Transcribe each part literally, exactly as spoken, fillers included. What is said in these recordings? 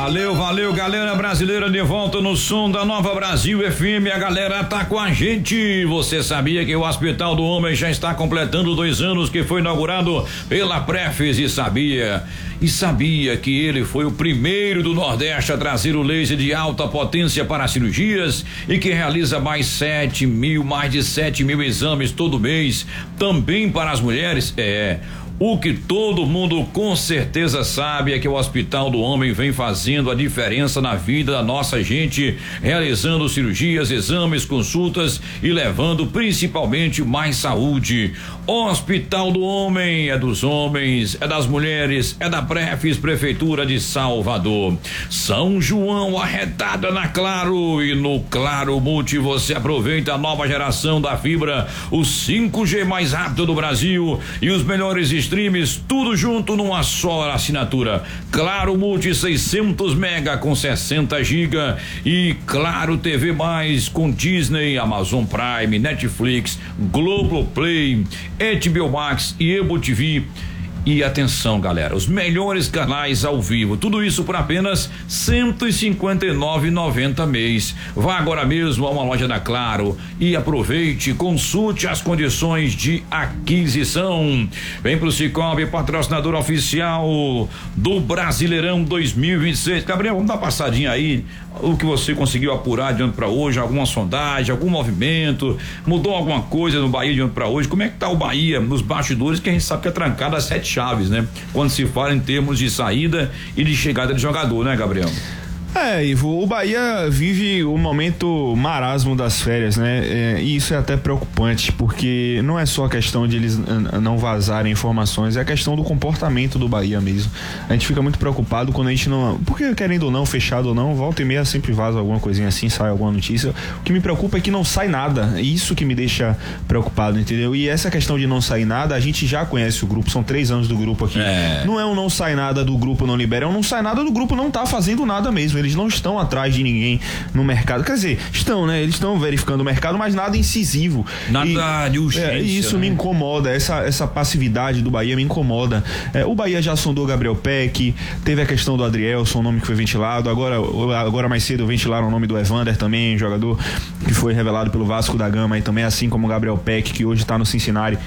Valeu, valeu, galera brasileira, de volta no som da Nova Brasil F M. A galera tá com a gente. Você sabia que o Hospital do Homem já está completando dois anos que foi inaugurado pela Prefis e sabia? E sabia que ele foi o primeiro do Nordeste a trazer o laser de alta potência para cirurgias e que realiza mais sete mil, mais de sete mil exames todo mês, também para as mulheres? É. O que todo mundo com certeza sabe é que o Hospital do Homem vem fazendo a diferença na vida da nossa gente, realizando cirurgias, exames, consultas e levando principalmente mais saúde. Hospital do Homem é dos homens, é das mulheres, é da Prefis, Prefeitura de Salvador. São João arretada na Claro, e no Claro Multi você aproveita a nova geração da fibra, o cinco G mais rápido do Brasil e os melhores streams, tudo junto numa só assinatura. Claro Multi seiscentos mega com sessenta giga e Claro T V mais com Disney, Amazon Prime, Netflix, Globoplay, H B O Max e Ebo T V. E atenção, galera, os melhores canais ao vivo, tudo isso por apenas cento e cinquenta e nove reais e noventa centavos mês. Vá agora mesmo a uma loja da Claro e aproveite, consulte as condições de aquisição. Vem pro Cicobi, patrocinador oficial do Brasileirão dois mil e vinte e seis. Gabriel, vamos dar uma passadinha aí, o que você conseguiu apurar de ontem para hoje, alguma sondagem, algum movimento, mudou alguma coisa no Bahia de ontem para hoje? Como é que tá o Bahia nos bastidores, que a gente sabe que é trancado às sete chaves, né? Quando se fala em termos de saída e de chegada de jogador, né, Gabriel? É, Ivo, o Bahia vive o momento marasmo das férias, né? É, e isso é até preocupante, porque não é só a questão de eles não vazarem informações, é a questão do comportamento do Bahia mesmo. A gente fica muito preocupado quando a gente não... Porque querendo ou não, fechado ou não, volta e meia sempre vaza alguma coisinha assim, sai alguma notícia. O que me preocupa é que não sai nada, isso que me deixa preocupado, entendeu? E essa questão de não sair nada, a gente já conhece o grupo, são três anos do grupo aqui. É. Não é um não sai nada do grupo não libera, é um não sai nada do grupo não tá fazendo nada mesmo. Eles não estão atrás de ninguém no mercado. Quer dizer, estão, né? Eles estão verificando o mercado, mas nada incisivo. Nada de urgência. É, isso né? me incomoda, essa, essa passividade do Bahia me incomoda. É, o Bahia já sondou Gabriel Peck, teve a questão do Adrielson, o nome que foi ventilado. Agora, agora mais cedo ventilaram o nome do Evander também, jogador que foi revelado pelo Vasco da Gama e também, assim como o Gabriel Peck, que hoje está no Cincinnati,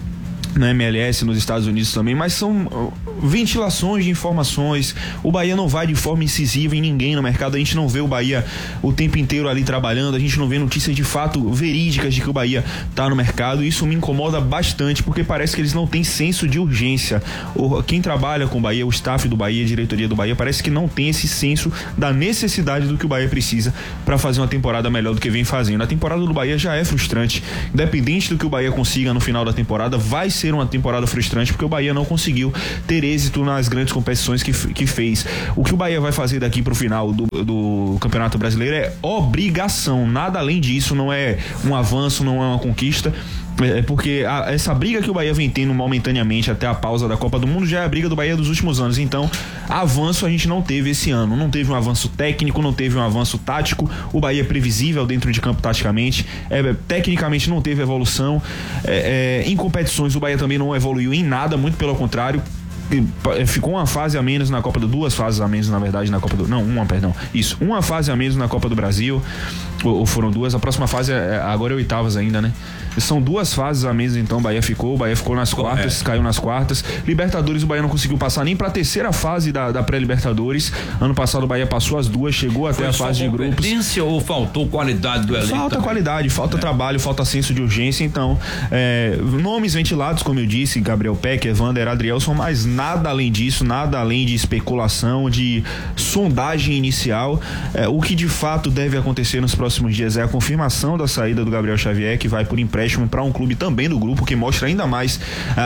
na M L S, nos Estados Unidos também, mas são ventilações de informações. O Bahia não vai de forma incisiva em ninguém no mercado, a gente não vê o Bahia o tempo inteiro ali trabalhando, a gente não vê notícias de fato verídicas de que o Bahia tá no mercado, e isso me incomoda bastante, porque parece que eles não têm senso de urgência. Quem trabalha com o Bahia, o staff do Bahia, a diretoria do Bahia, parece que não tem esse senso da necessidade do que o Bahia precisa para fazer uma temporada melhor do que vem fazendo. A temporada do Bahia já é frustrante, independente do que o Bahia consiga no final da temporada, vai ser uma temporada frustrante, porque o Bahia não conseguiu ter êxito nas grandes competições que, que fez. O que o Bahia vai fazer daqui pro final do, do Campeonato Brasileiro é obrigação, nada além disso, não é um avanço, não é uma conquista. É porque a, essa briga que o Bahia vem tendo momentaneamente até a pausa da Copa do Mundo já é a briga do Bahia dos últimos anos. Então, avanço a gente não teve esse ano. Não teve um avanço técnico, não teve um avanço tático. O Bahia é previsível dentro de campo taticamente. É, tecnicamente não teve evolução. É, é, em competições o Bahia também não evoluiu em nada, muito pelo contrário. Ficou uma fase a menos na Copa do... Duas fases a menos, na verdade, na Copa do... Não, uma, perdão. Isso, uma fase a menos na Copa do Brasil. Ou, ou foram duas. A próxima fase é, agora é oitavas ainda, né? São duas fases a menos, então o Bahia ficou. O Bahia ficou nas quartas, é. caiu nas quartas. Libertadores, o Bahia não conseguiu passar nem pra terceira fase da, da pré-Libertadores. Ano passado o Bahia passou as duas, chegou até Foi a fase de grupos. Ou faltou qualidade do elenco? Falta também. qualidade, falta é. trabalho, falta senso de urgência. Então, é, nomes ventilados, como eu disse, Gabriel Peck, Evander, Adrielson, mas nada além disso, nada além de especulação, de sondagem inicial. É, o que de fato deve acontecer nos próximos dias é a confirmação da saída do Gabriel Xavier, que vai por empréstimo para um clube também do grupo, que mostra ainda mais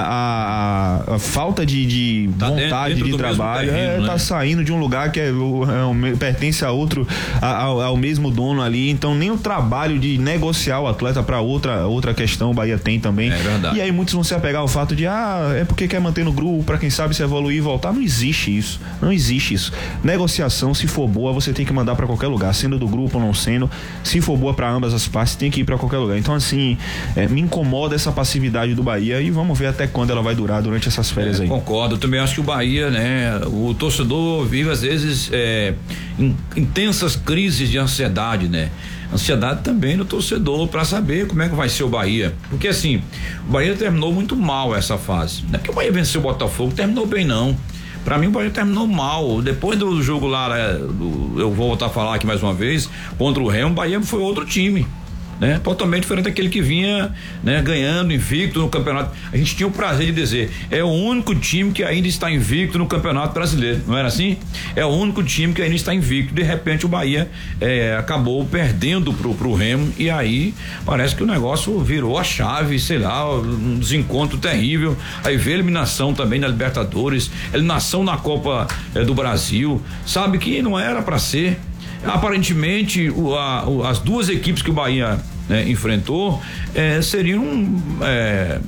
a, a, a falta de, de tá vontade de trabalho. Terreno, é, né? Tá saindo de um lugar que é, é, pertence a outro, a, ao, ao mesmo dono ali, então nem o trabalho de negociar o atleta para outra, outra questão o Bahia tem também. É verdade. E aí muitos vão se apegar ao fato de, ah, é porque quer manter no grupo, para quem sabe se evoluir e voltar. Não existe isso, não existe isso. Negociação, se for boa, você tem que mandar para qualquer lugar, sendo do grupo ou não sendo. se for boa para ambas as partes, tem que ir para qualquer lugar. Então, assim, é, me incomoda essa passividade do Bahia e vamos ver até quando ela vai durar durante essas férias é, aí. Concordo, eu também acho que o Bahia, né, o torcedor vive às vezes é, in, intensas crises de ansiedade, né? Ansiedade também no torcedor para saber como é que vai ser o Bahia, porque assim, o Bahia terminou muito mal essa fase, não é que o Bahia venceu o Botafogo, terminou bem não. Pra mim o Bahia terminou mal. Depois do jogo lá, né, do, eu vou voltar a falar aqui mais uma vez, contra o Remo, o Bahia foi outro time, né? Totalmente diferente daquele que vinha, né, ganhando invicto no campeonato. A gente tinha o prazer de dizer, é o único time que ainda está invicto no Campeonato Brasileiro, não era assim? É o único time que ainda está invicto. De repente o Bahia é, acabou perdendo pro, pro Remo e aí parece que o negócio virou a chave, sei lá, um desencontro terrível. Aí veio a eliminação também na Libertadores, eliminação na Copa é, do Brasil, sabe que não era para ser. Aparentemente o, a, o, as duas equipes que o Bahia, né, enfrentou é, seriam é,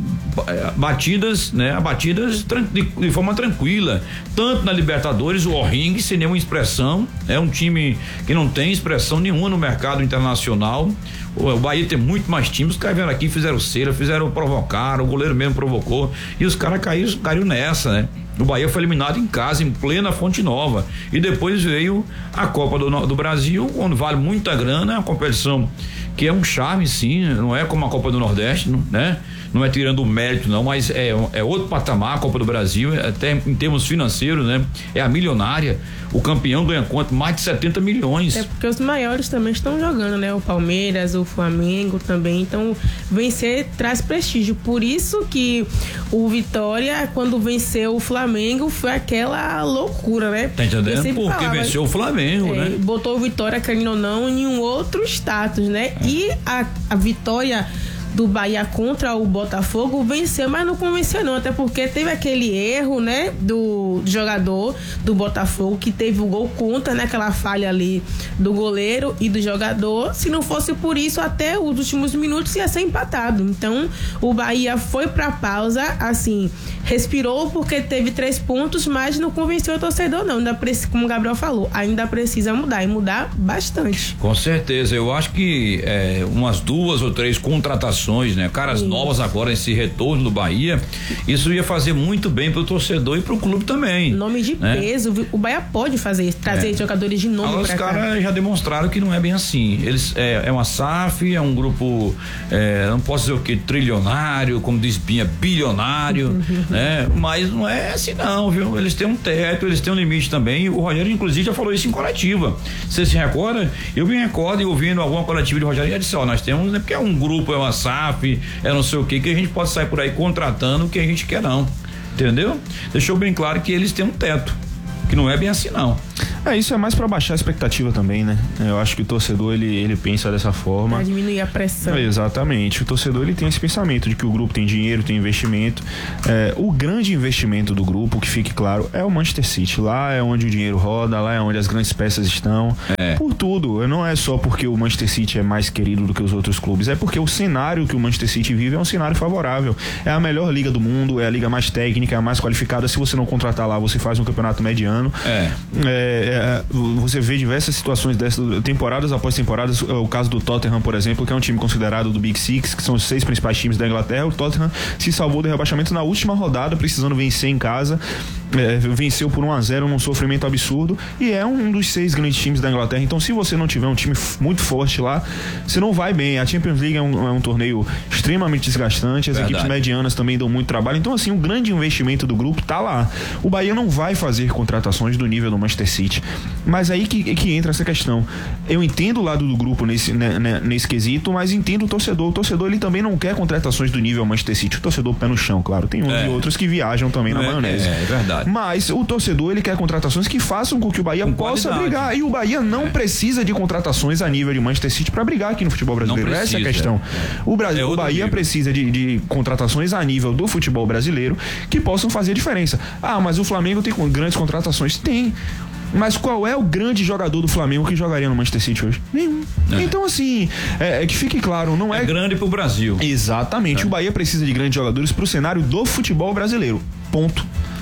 batidas, né, batidas de, de forma tranquila, tanto na Libertadores, o O'Ring sem nenhuma expressão, é um time que não tem expressão nenhuma no mercado internacional. O Bahia tem muito mais times, os caras vieram aqui, fizeram cera, fizeram provocar, o goleiro mesmo provocou e os caras caíram, caíram nessa, né? O Bahia foi eliminado em casa, em plena Fonte Nova, e depois veio a Copa do, do Brasil, onde vale muita grana, é uma competição que é um charme, sim, não é como a Copa do Nordeste, não, né? Não é tirando o mérito, não, mas é, é outro patamar a Copa do Brasil, até em termos financeiros, né? É a milionária, o campeão ganha quanto? Mais de setenta milhões. É porque os maiores também estão jogando, né? O Palmeiras, o Flamengo também, então vencer traz prestígio, por isso que o Vitória, quando venceu o Flamengo, foi aquela loucura, né? Tá entendendo? Porque falava, venceu o Flamengo, é, né? Botou o Vitória, querendo ou não, em um outro status, né? É. E a, a vitória do Bahia contra o Botafogo venceu, mas não convenceu não, até porque teve aquele erro, né, do, do jogador do Botafogo, que teve o gol contra, né, aquela falha ali do goleiro e do jogador. Se não fosse por isso, até os últimos minutos ia ser empatado. Então o Bahia foi pra pausa, assim, respirou porque teve três pontos, mas não convenceu o torcedor não, ainda precisa, como o Gabriel falou, ainda precisa mudar e mudar bastante. Com certeza, eu acho que é, umas duas ou três contratações, né? Caras Sim. novas agora, esse retorno do Bahia, isso ia fazer muito bem pro torcedor e pro clube também. Nome de né? peso, o Bahia pode fazer isso, trazer é. jogadores de nome Agora, pra os cá. Os caras já demonstraram que não é bem assim. Eles, é, é uma S A F, é um grupo, é, não posso dizer o que, trilionário, como diz Binha, bilionário, né? Mas não é assim não, viu? Eles têm um teto, eles têm um limite também. O Rogério, inclusive, já falou isso em coletiva. Você se recorda? Eu me recordo e ouvindo alguma coletiva de Rogério, já disse, ó, nós temos, né? Porque é um grupo, é uma S A F, é não sei o que, que a gente pode sair por aí contratando o que a gente quer não, entendeu? Deixou bem claro que eles têm um teto, que não é bem assim não. É, isso é mais pra baixar a expectativa também, né? Eu acho que o torcedor, ele, ele pensa dessa forma. Pra diminuir a pressão. É, exatamente. O torcedor, ele tem esse pensamento de que o grupo tem dinheiro, tem investimento. É, o grande investimento do grupo, que fique claro, é o Manchester City. Lá é onde o dinheiro roda, lá é onde as grandes peças estão. É. Por tudo. Não é só porque o Manchester City é mais querido do que os outros clubes, é porque o cenário que o Manchester City vive é um cenário favorável. É a melhor liga do mundo, é a liga mais técnica, é a mais qualificada. Se você não contratar lá, você faz um campeonato mediano. É. É, É, você vê diversas situações dessas, temporadas após temporadas. O caso do Tottenham, por exemplo, que é um time considerado do Big Six, que são os seis principais times da Inglaterra. O Tottenham se salvou do rebaixamento na última rodada, precisando vencer em casa. É, venceu por um a zero num sofrimento absurdo e é um dos seis grandes times da Inglaterra. Então, se você não tiver um time f- muito forte lá, você não vai bem. A Champions League é um, é um torneio extremamente desgastante, as Verdade. equipes medianas também dão muito trabalho. Então, assim, o grande investimento do grupo tá lá. O Bahia não vai fazer contratações do nível do Manchester City, mas aí que, que entra essa questão. Eu entendo o lado do grupo nesse, né, nesse quesito, mas entendo o torcedor. O torcedor, ele também não quer contratações do nível Manchester City. O torcedor pé no chão, claro. Tem uns é. e outros que viajam também na é, maionese. É, é verdade. Mas o torcedor, ele quer contratações que façam com que o Bahia com possa qualidade. brigar. E o Bahia não é. precisa de contratações a nível de Manchester City para brigar aqui no futebol brasileiro. Precisa, Essa é a questão. É. O, Brasil, é o Bahia nível. precisa de, de contratações a nível do futebol brasileiro que possam fazer diferença. Ah, mas o Flamengo tem grandes contratações? Tem. Mas qual é o grande jogador do Flamengo que jogaria no Manchester City hoje? Nenhum. É. Então, assim, é, é que fique claro, não é... É grande pro Brasil. Exatamente. É. O Bahia precisa de grandes jogadores pro cenário do futebol brasileiro. Ponto.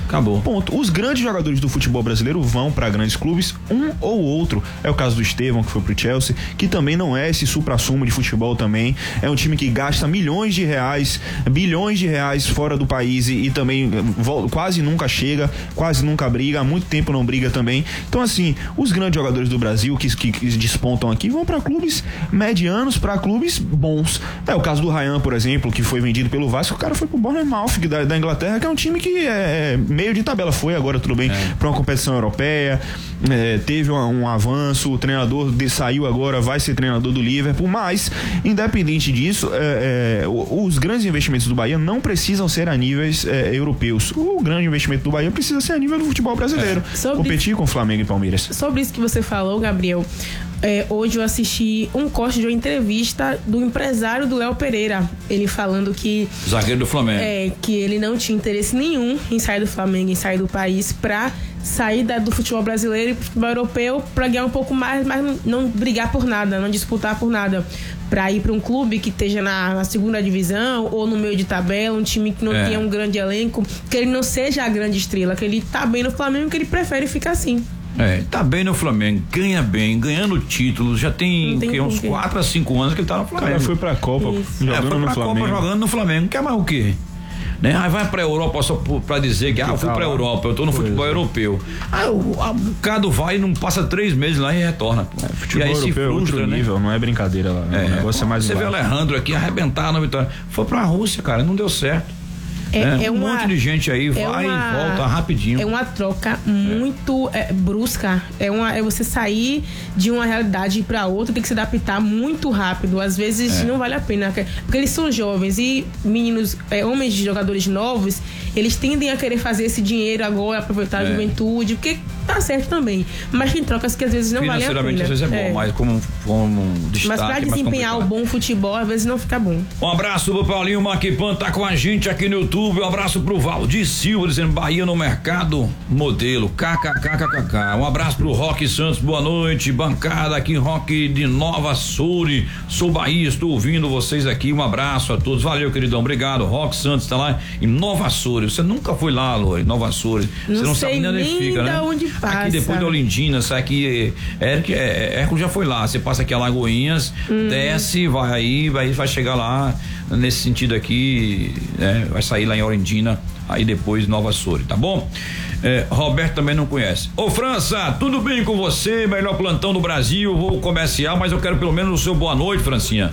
Acabou. Ponto. Os grandes jogadores do futebol brasileiro vão para grandes clubes, um ou outro. É o caso do Estevão, que foi pro Chelsea, que também não é esse supra-sumo de futebol também. É um time que gasta milhões de reais, bilhões de reais fora do país e, e também quase nunca chega, quase nunca briga, há muito tempo não briga também. Então, assim, os grandes jogadores do Brasil que, que, que despontam aqui vão para clubes medianos, para clubes bons. É o caso do Ryan, por exemplo, que foi vendido pelo Vasco. O cara foi pro Bournemouth da, da Inglaterra, que é um time que é meio de tabela. Foi agora, tudo bem, é. para uma competição europeia, é, teve um, um avanço, o treinador de, saiu agora, vai ser treinador do Liverpool, mas independente disso, é, é, os grandes investimentos do Bahia não precisam ser a níveis é, europeus. O grande investimento do Bahia precisa ser a nível do futebol brasileiro, é. competir com Flamengo e Palmeiras. Sobre isso que você falou, Gabriel, É, hoje eu assisti um corte de uma entrevista do empresário do Léo Pereira, ele falando que zagueiro do Flamengo, é, que ele não tinha interesse nenhum em sair do Flamengo, em sair do país pra sair da, do futebol brasileiro e pro futebol europeu pra ganhar um pouco mais, mas não, não brigar por nada, não disputar por nada, pra ir pra um clube que esteja na, na segunda divisão ou no meio de tabela, um time que não é. tenha um grande elenco, que ele não seja a grande estrela, que ele tá bem no Flamengo, que ele prefere ficar assim. É, tá bem no Flamengo, ganha bem, ganhando títulos, já tem, tem que, uns quatro a cinco anos que ele tá no Flamengo. O cara foi pra Copa, Isso. jogando é, foi pra no Flamengo. Copa jogando no Flamengo, quer mais o quê? Né? Aí vai pra Europa só pra dizer que, ah, eu fui pra Europa, eu tô no futebol europeu. Aí o bocado vai e não passa três meses lá e retorna. É, futebol e aí europeu se frustra, é outro nível, né? Não é brincadeira lá. É, o negócio é mais Você vê o Alejandro aqui arrebentar na vitória. Foi pra Rússia, cara, não deu certo. É, é, é um uma, monte de gente aí, vai é uma, e volta rapidinho. É uma troca muito é. É, brusca. É, uma, é você sair de uma realidade para outra, tem que se adaptar muito rápido. Às vezes é. não vale a pena. Porque eles são jovens e meninos, é, homens de jogadores novos, eles tendem a querer fazer esse dinheiro agora, aproveitar a é. juventude, porque tá certo também. Mas tem trocas que às vezes não vale a pena. Financeiramente às vezes é bom, é. mas como, como destaque. Mas pra desempenhar o bom futebol, às vezes não fica bom. Um abraço pro Paulinho Maquipan, tá com a gente aqui no YouTube. Um abraço pro Valdir Silva, dizendo Bahia no mercado modelo, kkkkkk. Um abraço pro Roque Santos, boa noite, bancada aqui, Roque de Nova Açores, sou Bahia, estou ouvindo vocês aqui, um abraço a todos, valeu queridão, obrigado. Roque Santos tá lá em Nova Açores, você nunca foi lá, Lô, em Nova Açores, não você não sei sabe nem onde fica, né? Onde passa. Aqui depois de Olindina, sai aqui, Érico é, é, já foi lá, você passa aqui a Lagoinhas, hum. desce, vai aí, vai, vai chegar lá, nesse sentido aqui, né? Vai sair lá em Olindina, aí depois Nova Açores, tá bom? É, Roberto também não conhece. Ô França, tudo bem com você? Melhor plantão do Brasil, vou comercial, mas eu quero pelo menos o seu boa noite, Francinha.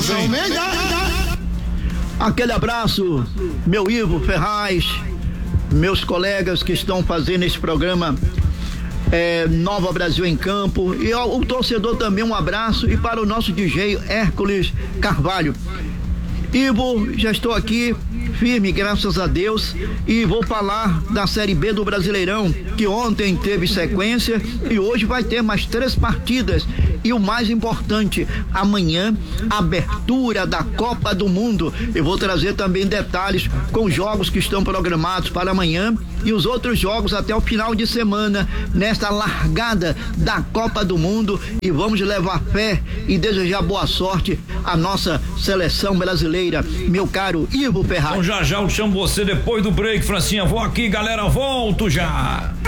Aquele abraço, meu Ivo Ferraz, meus colegas que estão fazendo esse programa é, Nova Brasil em Campo, e ao, o torcedor também um abraço, e para o nosso D J Hércules Carvalho. Ivo, já estou aqui firme, graças a Deus, e vou falar da Série B do Brasileirão, que ontem teve sequência e hoje vai ter mais três partidas, e o mais importante, amanhã, abertura da Copa do Mundo. Eu vou trazer também detalhes com jogos que estão programados para amanhã e os outros jogos até o final de semana, nesta largada da Copa do Mundo, e vamos levar fé e desejar boa sorte à nossa seleção brasileira, meu caro Ivo Ferraz. Então já já eu chamo você depois do break, Francinha, vou aqui, galera, volto já.